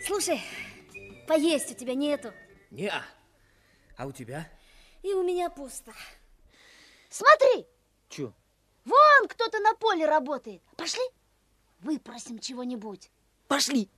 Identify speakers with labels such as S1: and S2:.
S1: Слушай, поесть у тебя нету?
S2: Не-а. А у тебя?
S1: И у меня пусто.
S3: Смотри!
S2: Чё?
S3: Вон кто-то на поле работает. Пошли, выпросим чего-нибудь.
S2: Пошли.